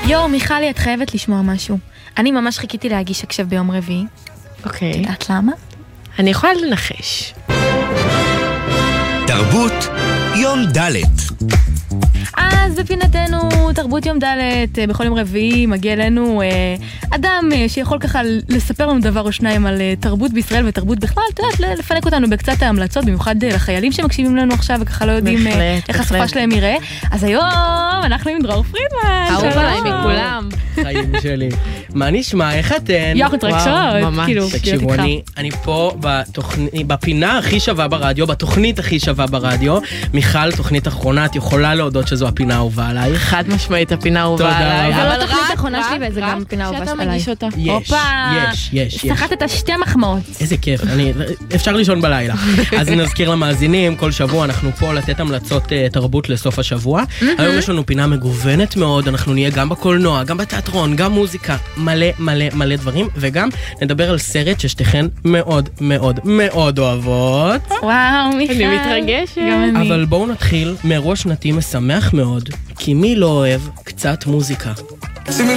יו, מיכלי, את חייבת לשמוע משהו. אני ממש חיכיתי להגיש עכשיו ביום רביעי. אוקיי. יודעת למה? אני יכולה לנחש. תרבות יום ד'. אז בפינתנו תרבות יום ד' בכל יום רביעי מגיע אלינו אדם שיכול ככה לספר לנו דבר או שניים על תרבות בישראל ותרבות בכלל, את יודעת, לפנק אותנו בקצת ההמלצות, במיוחד לחיילים שמקשיבים לנו עכשיו וככה לא יודעים איך השפה שלהם יראה. אז היום אנחנו עם דרור פרידמן. אהוב עליי מכולם. חיים שלי. מה נשמע? איך אתן? יחד מתרגשות. ממש. תקשיבו, אני פה בפינה הכי שווה ברדיו, בתוכנית הכי שווה ברדיו. מיכל, תוכנית אחרונה, את יכולה להודות שזו הפינה האהובה עליי. חד משמעית הפינה אהובה עליי. זה לא תוכנית האחרונה שלי וזה גם פינה אהובה שאתה עליי. מגיש אותה. יש. שחטת 2 מחמאות. איזה כיף, אפשר לישון בלילה. אז נזכיר למאזינים, כל שבוע אנחנו פה לתת המלצות תרבות לסוף השבוע. היום יש לנו פינה מגוונת מאוד, אנחנו נהיה גם בקולנוע, גם בתיאטרון, גם מוזיקה, מלא דברים, וגם נדבר על סרט ששתיכן מאוד מאוד מאוד אוהבות. וואו, מיכל. אני מתרגשת. גם אני. אבל בואו נתחיל מאירוע שנתי משמח מאוד, כי מי לא אוהב קצת מוזיקה? Si mi